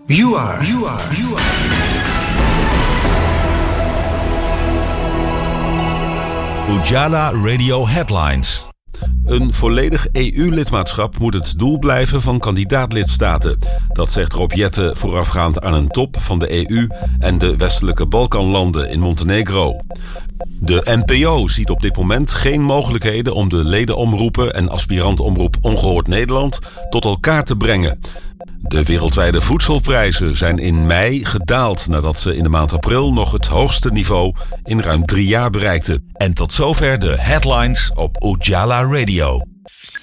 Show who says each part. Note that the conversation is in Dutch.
Speaker 1: You are.
Speaker 2: Ujala Radio Headlines. Een volledig EU-lidmaatschap moet het doel blijven van kandidaatlidstaten. Dat zegt Rob Jetten voorafgaand aan een top van de EU en de westelijke Balkanlanden in Montenegro. De NPO ziet op dit moment geen mogelijkheden om de ledenomroepen en aspirantomroep Ongehoord Nederland tot elkaar te brengen. De wereldwijde voedselprijzen zijn in mei gedaald nadat ze in de maand april nog het hoogste niveau in ruim 3 jaar bereikten. En tot zover de headlines op Ujala Radio.